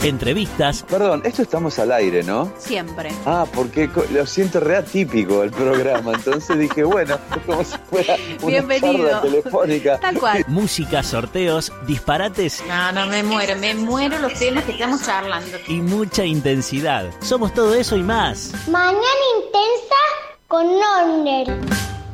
entrevistas. Perdón, esto estamos al aire, ¿no? Siempre. Porque lo siento re atípico el programa, entonces dije, bueno, como si fuera una charla telefónica. Tal cual. Música, sorteos, disparates. No, me muero los temas que estamos charlando. Y mucha intensidad. Somos todo eso y más. Mañana intensa con Norner.